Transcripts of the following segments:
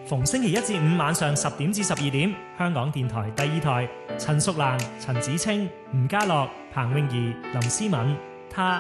逢星期一至五晚上10點至12點，香港電台第二台，陳淑蘭、陳子清、吳家樂、彭詠儀、林思敏，他。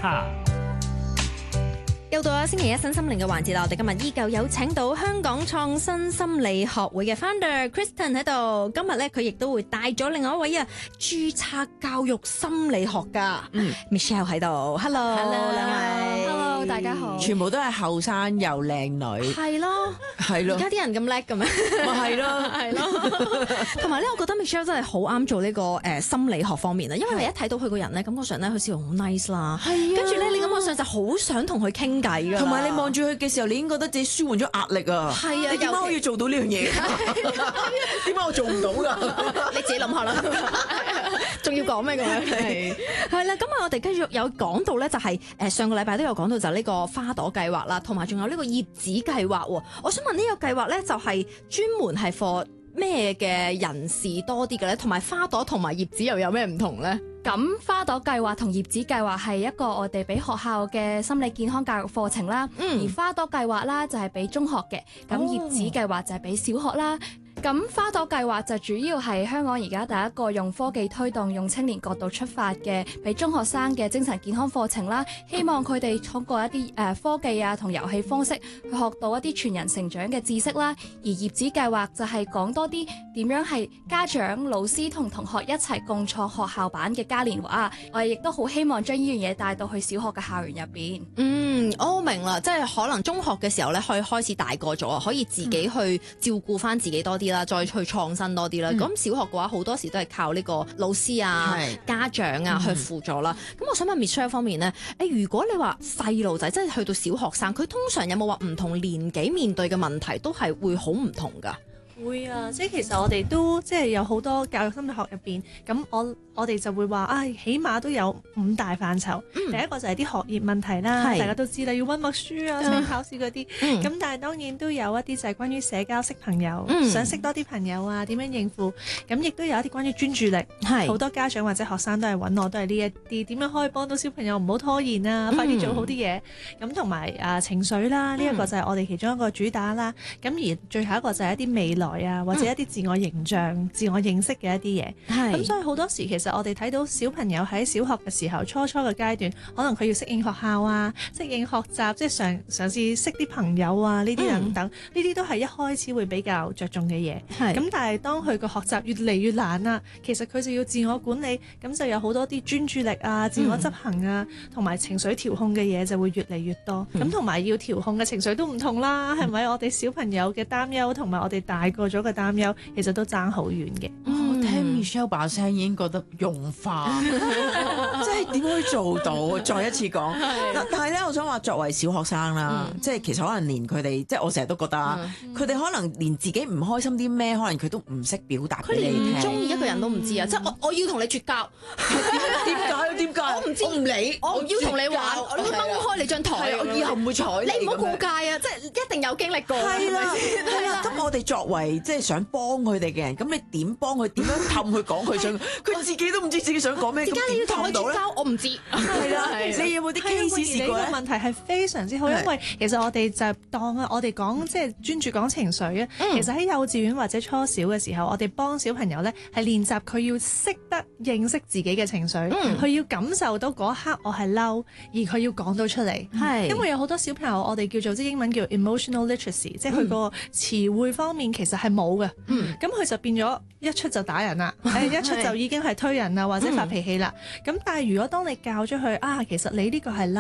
又到咗星期一新心靈嘅環節啦，我哋今日依舊有請到香港創新心理學會嘅 founder Kristen 喺度。今日咧佢亦都會帶咗另外一位註冊教育心理學家Michelle 喺度。Hello 兩位。 Hello 大家好。 全部都係後生又靚女。 係咯，而家啲人咁叻嘅咩？ 咪係咯， 係咯。同埋咧，我覺得 Michelle 真係好啱做呢個心理學方面啊，因為你一睇到佢個人咧，感覺上咧佢笑容好 nice 啦，跟住咧你感覺上就好想同佢傾偈㗎。 同埋你望住佢嘅時候，你已經覺得自己舒緩咗壓力啊！ 係啊， 你點解可以做到呢樣嘢？點解我做唔到㗎？ 你自己諗下啦。仲要講咩咁樣？係啦，咁啊，我哋繼續有講到咧，就係上個禮拜都有講到就係呢個花朵計劃啦，同埋仲有呢個葉子計劃喎。我想問呢個計劃咧，就係專門係 for 咩嘅人士多啲嘅咧？同埋花朵同埋葉子又有咩唔同咧？ 咁花朵計劃同葉子計劃係一個我哋俾學校嘅心理健康教育課程啦，而花朵計劃啦就係俾中學嘅，咁葉子計劃就係俾小學啦。咁花朵計劃就主要係香港而家第一個用科技推動、用青年角度出發嘅，俾中學生嘅精神健康課程啦。希望佢哋通過一啲科技啊同遊戲方式去學到一啲全人成長嘅知識啦。而葉子計劃就係講多啲點樣係家長、老師同同學一齊共創學校版嘅嘉年華。我哋亦都好希望將呢樣嘢帶到去小學嘅校園入邊。 我明啦，即係可能中學嘅時候咧，可以開始大個咗，可以自己去照顧翻自己多啲啦，再去創新多啲啦。咁小學嘅話，好多時都係靠呢個老師啊、家長啊去輔助啦。咁我想問 Michelle 方面咧，如果你話細路仔，即係去到小學生，佢通常有冇話唔同年紀面對嘅問題都係會好唔同㗎？ 會啊，即係其實我哋都即係有好多教育心理學入邊，咁我哋就會話起碼都有5大範疇。第一個就係啲學業問題啦，大家都知啦，要溫默書啊、想考試嗰啲。咁但係當然都有一啲就係關於社交識朋友，想識多啲朋友啊，點樣應付。咁亦都有一啲關於專注力，好多家長或者學生都係揾我，都係呢一啲點樣可以幫到小朋友唔好拖延啊，快啲做好啲嘢。咁同埋情緒啦，呢一個就係我哋其中一個主打啦。咁而最後一個就係一啲未來啊，或者一啲自我形象、自我認識嘅一啲嘢。咁所以好多時其實我哋睇到小朋友喺小學嘅時候，初嘅階段，可能佢要適應學校啊、適應學習，即係嘗試識啲朋友啊，呢啲等等，呢啲都係一開始會比較着重嘅嘢。咁但係當佢個學習越嚟越難啦，其實佢就要自我管理，咁就有好多啲專注力啊、自我執行啊，同埋情緒調控嘅嘢就會越嚟越多。咁同埋要調控嘅情緒都唔同啦，係咪？我哋小朋友嘅擔憂同埋我哋大個咗嘅擔憂，其實都爭好遠嘅。 我聽 Michelle 把聲已經覺得融化，即係點可以做到？再一次講，但係咧，我想話作為小學生啦，即係其實可能連佢哋，即係我成日都覺得佢哋可能連自己唔開心啲咩，可能佢都唔識表達俾你聽。 佢連唔中意一個人都唔知啊！即係我要同你絕交， 點解？ 我唔知，我唔理，我要同你玩，我要掹開你張台， 我以後唔會睬你。 你唔好過界啊！即係一定有經歷過。 係啦。咁我哋作為即係想幫佢哋嘅人，咁你點幫佢？點樣氹佢講佢想？佢自己都唔知自己想講咩。 點解你要同我絕交？我唔知。 係啦，你有冇啲 case 試過咧？ 呢個問題係非常之好，因為其實我哋就當我哋講即係專注講情緒啊。其實喺幼稚園或者初小嘅時候，我哋幫小朋友咧係練習佢要識得認識自己嘅情緒，佢要感受到嗰一刻我係嬲，而佢要講到出嚟。因為有好多小朋友我哋叫做即係英文叫 emotional literacy，即係佢個詞彙方面其實係冇嘅。咁佢就變咗一出就打人啦，一出就已經係推人啦，或者發脾氣啦。咁但係如果當你教咗佢其實你呢個係嬲。